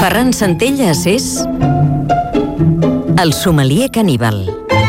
Ferran Centelles és el sommelier caníbal.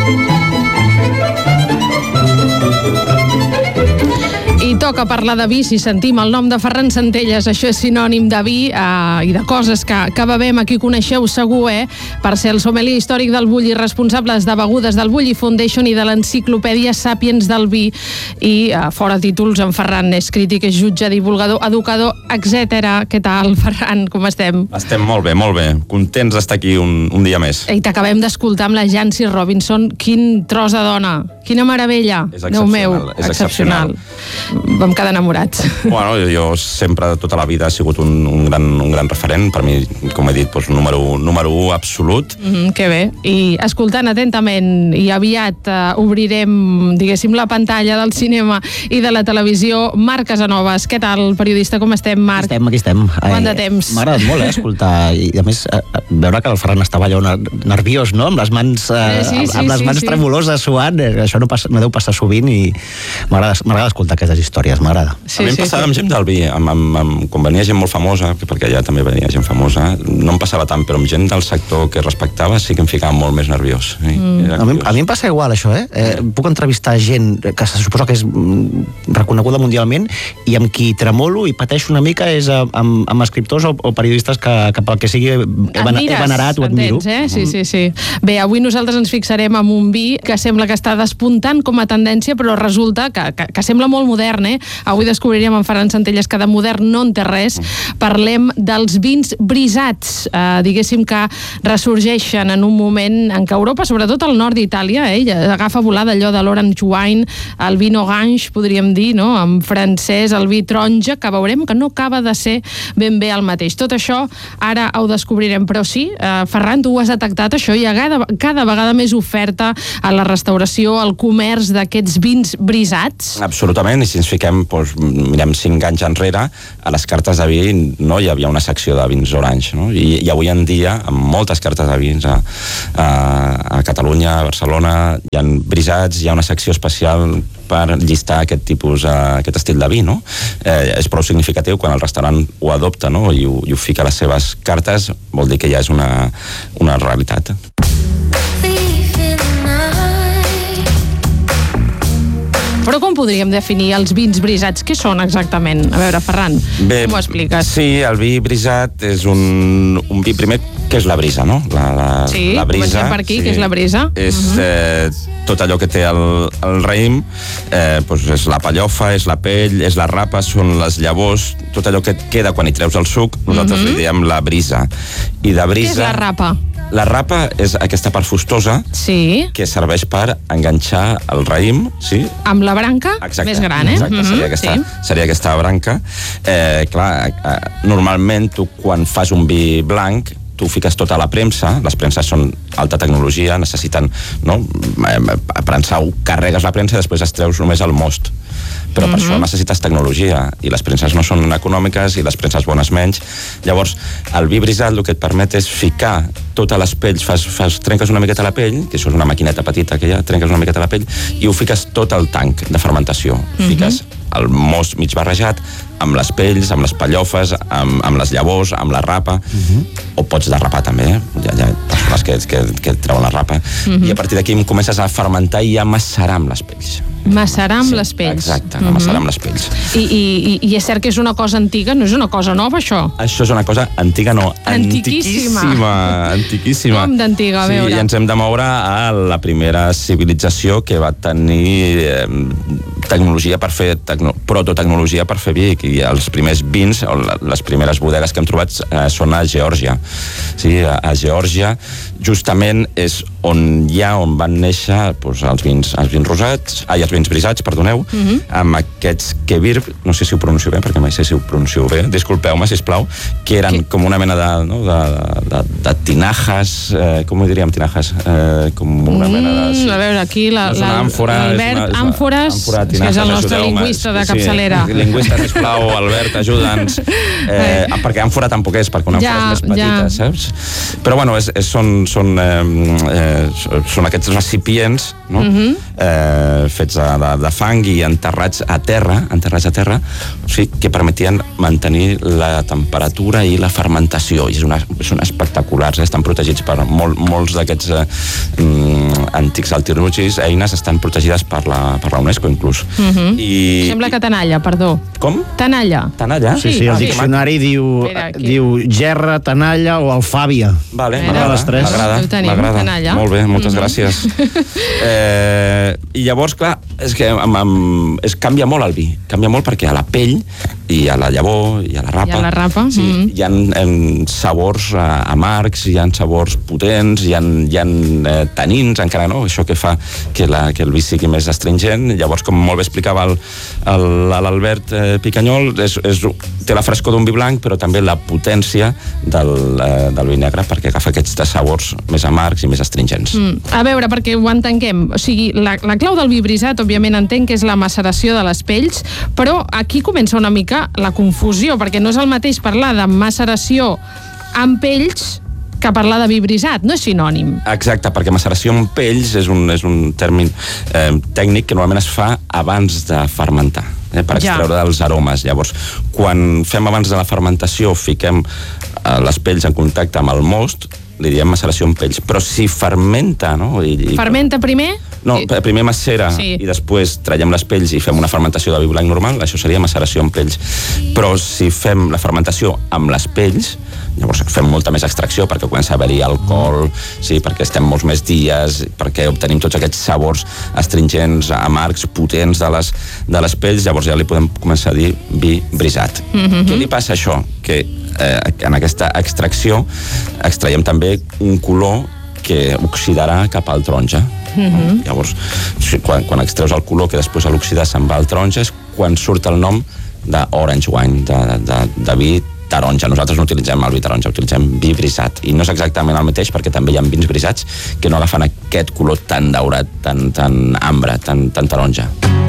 I toca parlar de vi. Si sentim el nom de Ferran Centelles, això és sinònim de vi i de coses que bevem. Aquí coneixeu segur, per ser el sommelier històric del Bulli, responsables de begudes del Bulli Foundation i de l'enciclopèdia Sàpiens del vi. I fora títols, en Ferran és crític, és jutge, divulgador, educador, etc. Què tal, Ferran? Com estem? Estem molt bé, molt bé. Contents d'estar aquí un dia més. I t'acabem d'escoltar amb la Jancy Robinson. Quin tros de dona, quina meravella. És excepcional, és excepcional. Vam quedar enamorats. Bueno, jo sempre, tota la vida, he sigut un gran referent. Per mi, com he dit, número 1 absolut. Que bé. I escoltant atentament, i aviat obrirem, diguéssim, la pantalla del cinema i de la televisió, Marc Casanovas. Què tal, periodista? Com estem, Marc? Aquí estem. Quant de temps? M'ha agradat molt, escoltar. I a més, veure que el Ferran estava allò nerviós, no? Amb les mans, mans tremoloses, suant. Això no deu passar sovint i m'agrada escoltar aquestes històries, m'agrada. A mi em passava amb gent del vi, quan venia gent molt famosa, perquè allà també venia gent famosa, no em passava tant, però amb gent del sector que respectava sí que em ficava molt més nerviós. A mi em passa igual, això, Puc entrevistar gent que se suposa que és reconeguda mundialment i amb qui tremolo i pateixo una mica és amb escriptors o periodistes que pel que sigui he venerat o admiro. Sí. Bé, avui nosaltres ens fixarem en un vi que sembla que està despuntant com a tendència, però resulta que sembla molt modern, Avui descobrirem en Ferran Centelles que de modern no en té res. Parlem dels vins brisats, diguéssim que ressorgeixen en un moment en què Europa, sobretot al nord d'Itàlia, agafa volada allò de l'orange wine, el vin orange, podríem dir, no? En francès, el vi taronja, que veurem que no acaba de ser ben bé el mateix. Tot això ara ho descobrirem, però sí, Ferran, tu ho has detectat, això, hi ha cada vegada més oferta a la restauració, al comerç d'aquests vins brisats? Absolutament, i si ens fiquem, mirem 5 anys enrere, a les cartes de vi no hi havia una secció de vins orange, no? I avui en dia, amb moltes cartes de vins a Catalunya, a Barcelona, hi ha brisats, hi ha una secció especial per llistar aquest estil de vi, no? És prou significatiu quan el restaurant ho adopta, no? I ho fica a les seves cartes, vol dir que ja és una realitat. Però com podríem definir els vins brisats? Què són exactament? A veure, Ferran, com ho expliques? Sí, el vi brisat és un vi, primer, que és la brisa, no? La brisa, comencem per aquí, què és la brisa? És tot allò que té el raïm, és la pellofa, és la pell, és la rapa, són les llavors, tot allò que et queda quan hi treus el suc, nosaltres li diem la brisa. I de brisa... Què és la rapa? La rapa és aquesta part fustosa que serveix per enganxar el raïm, sí? Amb la branca més gran, Exacte, seria aquesta branca. Normalment tu quan fas un vi blanc tu fiques tota la premsa, les premses són alta tecnologia, necessiten prensar, carregues la premsa i després es treus només el most. Però per això necessites tecnologia i les premses no són econòmiques i les premses bones menys. Llavors, el vi brisat el que et permet és ficar totes les pells, trenques una miqueta la pell, que això és una maquineta petita que hi ha, trenques una miqueta la pell i ho fiques tot al tanc de fermentació. Fiques el most mig barrejat amb les pells, amb les pellofes, amb les llavors, amb la rapa, o pots derrapar també, hi ha persones que treuen la rapa, i a partir d'aquí comences a fermentar i a macerar amb les pells. Macerar amb les pells. Exacte, macerar amb les pells. I és cert que és una cosa antiga, no és una cosa nova, això? Això és una cosa antiga, no, antiquíssima. Com d'antiga, a veure. Sí, i ens hem de moure a la primera civilització que va tenir tecnologia per fer, prototecnologia per fer vi, i els primers vins, o les primeres bodegues que hem trobat són a Geòrgia. Sí, a Geòrgia justament és on van néixer els vins brisats, perdoneu, amb aquests kebir, no sé si ho pronuncio bé, perquè mai sé si ho pronuncio bé, disculpeu-me, sisplau, que eren com una mena de tinajas, com ho diríem, tinajas? Com una mena de... A veure, aquí l'Albert Àmfores, que és el nostre lingüista de capçalera. Lingüista, sisplau, Albert, ajuda'ns, perquè àmfora tampoc és, perquè una àmfora és més petita, saps? Però bueno, són són aquests recipients, no? Fets de fang i enterrats a terra, o sigui, que permetien mantenir la temperatura i la fermentació, i són espectaculars, estan protegits per molts d'aquests antics altirnugis, eines estan protegides per la UNESCO inclús. Sembla que tenalla, perdó. Com? Tenalla. Tenalla? Sí, el diccionari diu gerra, tenalla o alfàbia. Vale, m'agrada. Molt bé, moltes gràcies. I llavors, clar, és que canvia molt el vi. Canvia molt perquè a la pell i a la llavor i a la rapa, hi ha sabors amargs, hi ha sabors potents, hi ha tanins, encara no, això que fa que el vi sigui més astringent. Llavors, com molt bé explicava l'Albert Picanyol, té la frescor d'un vi blanc, però també la potència del vi negre, perquè agafa aquests sabors més amargs i més astringents. A veure, perquè ho entenguem, o sigui, la clau del vi brisat, òbviament entenc que és la maceració de les pells, però aquí comença una mica la confusió, perquè no és el mateix parlar de maceració amb pells que parlar de vi brisat, no és sinònim. Exacte, perquè maceració amb pells és un terme tècnic que normalment es fa abans de fermentar, per extreure els aromes. Llavors, quan fem abans de la fermentació, fiquem les pells en contacte amb el most, li diem maceració amb pells, però si fermenta, no? Fermenta primer? No, primer macera i després traiem les pells i fem una fermentació de vi blanc normal, això seria maceració amb pells. Però si fem la fermentació amb les pells, llavors fem molta més extracció perquè comença a haver-hi alcohol, perquè estem molts més dies, perquè obtenim tots aquests sabors astringents, amargs, potents de les pells, llavors ja li podem començar a dir vi brisat. Què li passa a això? Que en aquesta extracció extraiem també un color que oxidarà cap al taronja. Llavors, quan extreus el color que després a l'oxidar se'n va al taronja, és quan surt el nom d'orange wine, de vi taronja. Nosaltres no utilitzem el vi taronja, utilitzem vi brisat. I no és exactament el mateix, perquè també hi ha vins brisats que no agafen aquest color tan daurat, tan ambre, tan taronja.